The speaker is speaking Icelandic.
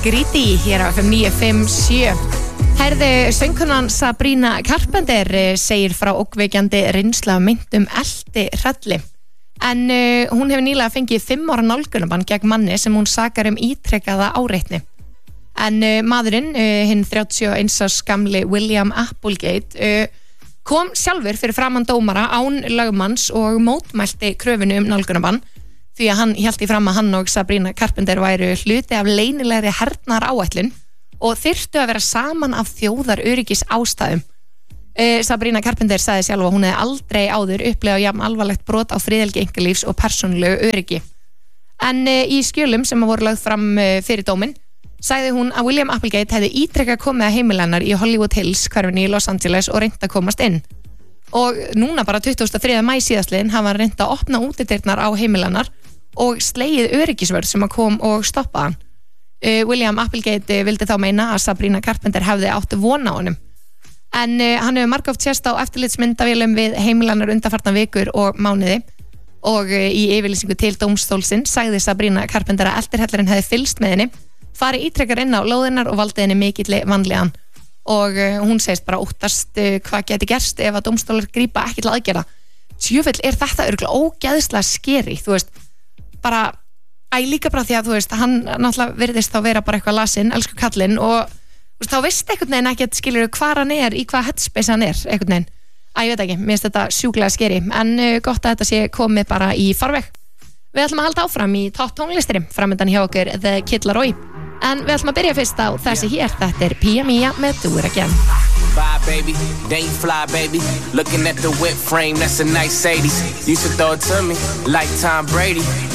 Greedy hér á FM 957. Herði söngkonan Sabrina Carpenter segir frá ógnvekjandi reynslu af meintum eldi-hrelli. En hún hefur nýlega fengið 5 ára nálgunarbann gegn manni sem hún sakar ítrekkaða áreitni. En maðurinn, hinn 31 árs gamli William Applegate, kom sjálfur fyrir framan dómara án lögmanns og mótmælti kröfunu nálgunarbann því að hann hélt í fram að hann og Sabrina Carpenter væru hluti af leynilegri hernaðaráætlun og þyrftu að vera saman af þjóðaröryggis ástæðum. Sabrina Carpenter sagði sjálf að hún hefði aldrei áður upplifað jafn alvarlegt brot á friðhelgi einkalífs og persónulegu öryggi. En í skjölum sem voru lögð fram fyrir dóminn sagði hún að William Applegate hefði ítrekað komið að heimili hennar í Hollywood Hills hverfinu í Los Angeles og reynt að komast inn. Og núna bara 23. maí síðastliðinn hafa hann reynt að opna útidyrnar á heimili hennar og slegið öryggisvörð sem að kom og stoppa hann. William Applegate vildi þá meina að Sabrina Carpenter hefði átt von á honum. En hann hefur margoft sést á eftirlitsmyndavélum við heimilannar undanfarna vikur og mánuði og í yfirlýsingu til dómstólsins sagði Sabrina Carpenter að eldirhellurinn hefði fylgst með henni, farið ítrekkar inn á lóðinnar og valdi henni mikilli vanlíðan. Og hún segist bara óttast hvað geti gerst ef að dómstólar grípa ekki til aðgerða. Tjöfull þetta örugglega ógeðslega skeri, þú veist, bara líka bara því að þú veist, hann náttúrulega virðist þá vera bara eitthvað lasinn, elsku kallinn og þú veist, þá veist einhvern veginn ekki að skilur hvar hann í hvaða headspace hann einhvern veginn. Ég veit ekki, mér finnst þetta sjúklega skeri, en gott að þetta sé komið bara í farveg. Við ætlum að halda áfram í topp tónlistri, framöndan hjá okkur The Kid Laroi. En við ætlum að byrja fyrst á þessi hér, þetta Pia Mia með Do It Again. Bye, baby, they ain't fly, baby. Looking at the whip frame, that's a nice 80s. You should throw it to me, like Tom Brady.